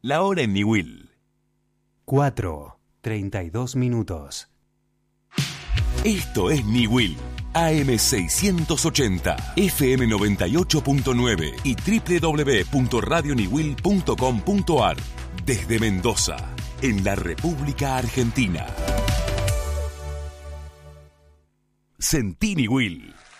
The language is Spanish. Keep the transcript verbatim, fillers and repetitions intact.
La hora en Niwil. cuatro, treinta y dos minutos. Esto es Niwil. A M seiscientos ochenta, F M noventa y ocho punto nueve y doble u doble u doble u punto radio niwil punto com punto a r. Desde Mendoza, en la República Argentina. Sentí Niwil.